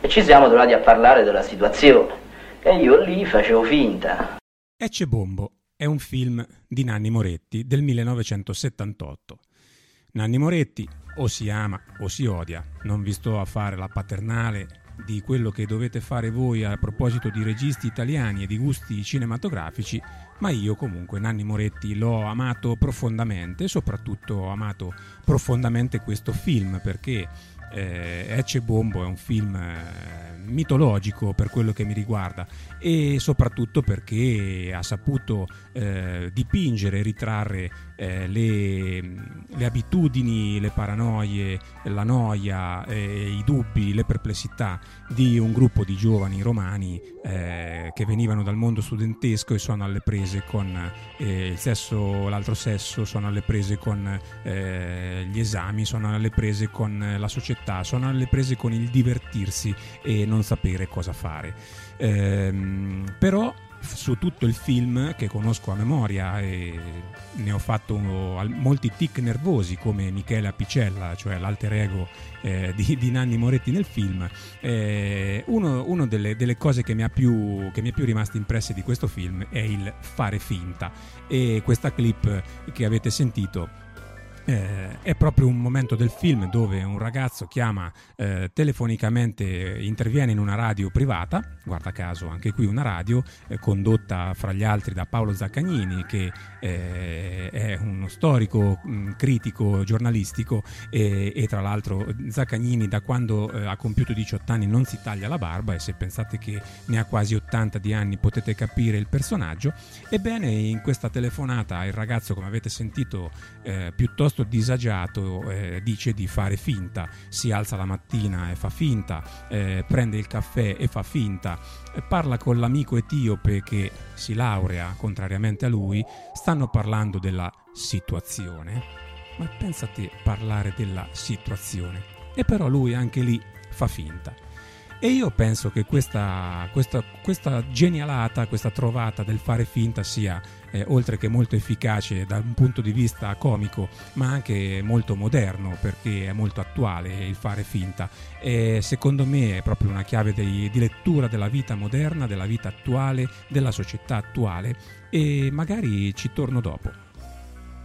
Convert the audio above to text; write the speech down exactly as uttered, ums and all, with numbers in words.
e ci siamo trovati a parlare della situazione e io lì facevo finta. Ecce Bombo è un film di Nanni Moretti del millenovecentosettantotto. Nanni Moretti o si ama o si odia, non vi sto a fare la paternale di quello che dovete fare voi a proposito di registi italiani e di gusti cinematografici, ma io comunque Nanni Moretti l'ho amato profondamente e soprattutto ho amato profondamente questo film perché eh, Ecce Bombo è un film eh, mitologico per quello che mi riguarda e soprattutto perché ha saputo eh, dipingere e ritrarre eh, le, le abitudini, le paranoie, la noia, eh, i dubbi, le perplessità di un gruppo di giovani romani eh, che venivano dal mondo studentesco e sono alle prese con eh, il sesso, l'altro sesso, sono alle prese con eh, gli esami, sono alle prese con la società, sono alle prese con il divertirsi e non sapere cosa fare. Ehm, però su tutto il film, che conosco a memoria e ne ho fatto uno, molti tic nervosi come Michele Apicella, cioè l'alter ego eh, di, di Nanni Moretti nel film, eh, uno, uno delle, delle cose che mi ha più che mi è più rimasto impresse di questo film è il fare finta, e questa clip che avete sentito Eh, è proprio un momento del film dove un ragazzo chiama eh, telefonicamente, interviene in una radio privata, guarda caso anche qui una radio eh, condotta fra gli altri da Paolo Zaccagnini, che eh, è uno storico mh, critico giornalistico e, e tra l'altro Zaccagnini da quando eh, ha compiuto diciotto anni non si taglia la barba, e se pensate che ne ha quasi ottanta di anni potete capire il personaggio. Ebbene, in questa telefonata il ragazzo, come avete sentito, eh, piuttosto disagiato, eh, dice di fare finta, si alza la mattina e fa finta, eh, prende il caffè e fa finta, eh, parla con l'amico etiope che si laurea contrariamente a lui, stanno parlando della situazione, ma pensate parlare della situazione, e però lui anche lì fa finta. E io penso che questa, questa, questa genialata, questa trovata del fare finta sia, eh, oltre che molto efficace da un punto di vista comico, ma anche molto moderno, perché è molto attuale il fare finta. E secondo me è proprio una chiave di, di lettura della vita moderna, della vita attuale, della società attuale, e magari ci torno dopo.